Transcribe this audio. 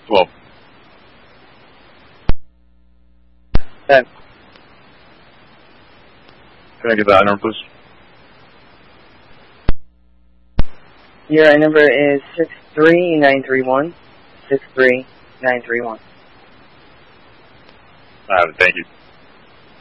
12. 10. Can I get that number, please? Your number is 63931. 63931. Thank you.